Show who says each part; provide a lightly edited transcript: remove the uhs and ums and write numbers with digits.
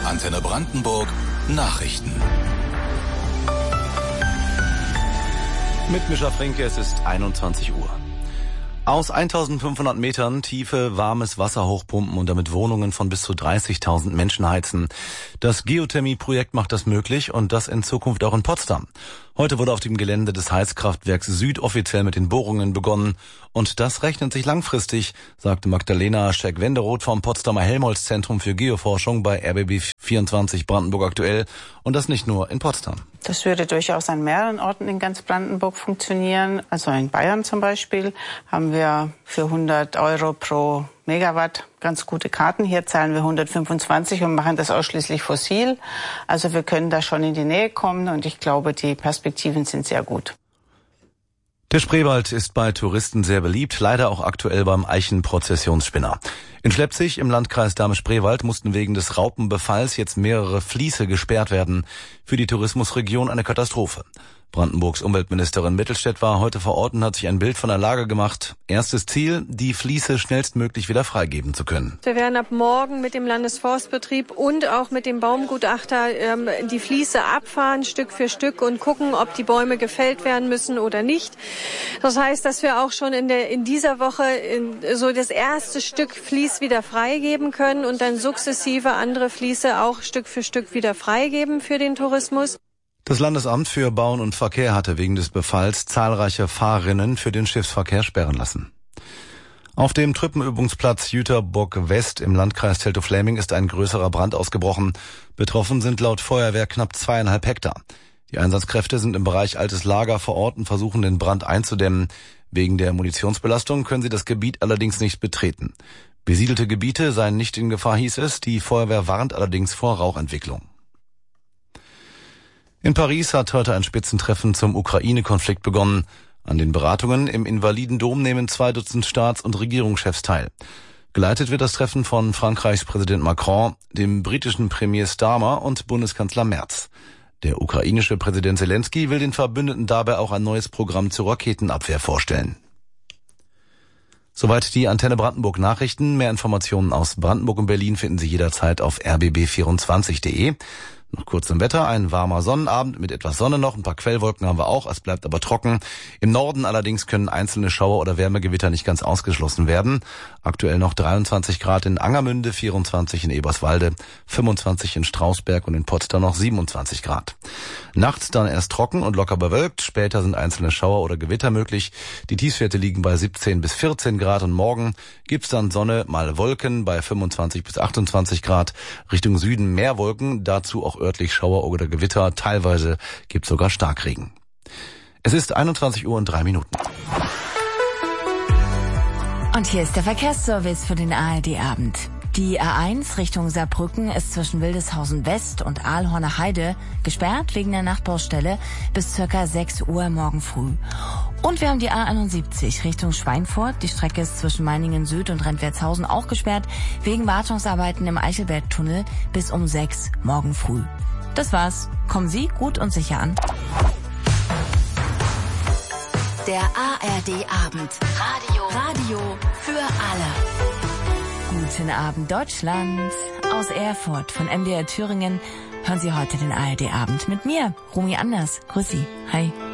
Speaker 1: Antenne Brandenburg Nachrichten.
Speaker 2: Mit Mischa Frinke, es ist 21 Uhr. Aus 1500 Metern Tiefe warmes Wasser hochpumpen und damit Wohnungen von bis zu 30.000 Menschen heizen. Das Geothermie-Projekt macht das möglich und das in Zukunft auch in Potsdam. Heute wurde auf dem Gelände des Heizkraftwerks Süd offiziell mit den Bohrungen begonnen. Und das rechnet sich langfristig, sagte Magdalena Scheck-Wenderoth vom Potsdamer Helmholtz-Zentrum für Geoforschung bei RBB 24 Brandenburg aktuell. Und das nicht nur in Potsdam.
Speaker 3: Das würde durchaus an mehreren Orten in ganz Brandenburg funktionieren. Also in Bayern zum Beispiel haben wir für 100 Euro pro Megawatt ganz gute Karten. Hier zahlen wir 125 und machen das ausschließlich fossil. Also wir können da schon in die Nähe kommen und ich glaube, die Perspektiven sind sehr gut.
Speaker 2: Der Spreewald ist bei Touristen sehr beliebt, leider auch aktuell beim Eichenprozessionsspinner. In Schleppzig im Landkreis Dahme-Spreewald mussten wegen des Raupenbefalls jetzt mehrere Fließe gesperrt werden. Für die Tourismusregion eine Katastrophe. Brandenburgs Umweltministerin Mittelstädt war heute vor Ort und hat sich ein Bild von der Lage gemacht. Erstes Ziel, die Fließe schnellstmöglich wieder freigeben zu können.
Speaker 4: Wir werden ab morgen mit dem Landesforstbetrieb und auch mit dem Baumgutachter die Fließe abfahren, Stück für Stück, und gucken, ob die Bäume gefällt werden müssen oder nicht. Das heißt, dass wir auch schon in dieser Woche so das erste Stück Fließ wieder freigeben können und dann sukzessive andere Fließe auch Stück für Stück wieder freigeben für den Tourismus.
Speaker 2: Das Landesamt für Bauen und Verkehr hatte wegen des Befalls zahlreiche Fahrrinnen für den Schiffsverkehr sperren lassen. Auf dem Truppenübungsplatz Jüterbock West im Landkreis Teltow-Fläming ist ein größerer Brand ausgebrochen. Betroffen sind laut Feuerwehr knapp 2,5 Hektar. Die Einsatzkräfte sind im Bereich Altes Lager vor Ort und versuchen, den Brand einzudämmen. Wegen der Munitionsbelastung können sie das Gebiet allerdings nicht betreten. Besiedelte Gebiete seien nicht in Gefahr, hieß es. Die Feuerwehr warnt allerdings vor Rauchentwicklung. In Paris hat heute ein Spitzentreffen zum Ukraine-Konflikt begonnen. An den Beratungen im Invalidendom nehmen 2 Dutzend Staats- und Regierungschefs teil. Geleitet wird das Treffen von Frankreichs Präsident Macron, dem britischen Premier Starmer und Bundeskanzler Merz. Der ukrainische Präsident Zelensky will den Verbündeten dabei auch ein neues Programm zur Raketenabwehr vorstellen. Soweit die Antenne Brandenburg Nachrichten. Mehr Informationen aus Brandenburg und Berlin finden Sie jederzeit auf rbb24.de. Noch kurz zum Wetter, ein warmer Sonnenabend mit etwas Sonne noch, ein paar Quellwolken haben wir auch, es bleibt aber trocken. Im Norden allerdings können einzelne Schauer oder Wärmegewitter nicht ganz ausgeschlossen werden. Aktuell noch 23 Grad in Angermünde, 24 in Eberswalde, 25 in Strausberg und in Potsdam noch 27 Grad. Nachts dann erst trocken und locker bewölkt, später sind einzelne Schauer oder Gewitter möglich. Die Tiefstwerte liegen bei 17 bis 14 Grad und morgen gibt's dann Sonne mal Wolken bei 25 bis 28 Grad. Richtung Süden mehr Wolken, dazu auch örtlich Schauer oder Gewitter, teilweise gibt's sogar Starkregen. Es ist 21 Uhr und 3 Minuten.
Speaker 5: Und hier ist der Verkehrsservice für den ARD-Abend. Die A1 Richtung Saarbrücken ist zwischen Wildeshausen West und Aalhorner Heide gesperrt wegen der Nachbaustelle bis ca. 6 Uhr morgen früh. Und wir haben die A71 Richtung Schweinfurt. Die Strecke ist zwischen Meiningen Süd und Rentwertshausen auch gesperrt wegen Wartungsarbeiten im Eichelbergtunnel bis um 6 morgen früh. Das war's. Kommen Sie gut und sicher an.
Speaker 6: Der ARD-Abend. Radio für alle.
Speaker 5: Guten Abend, Deutschland. Aus Erfurt von MDR Thüringen hören Sie heute den ARD-Abend mit mir, Rumi Anders. Grüß Sie. Hi.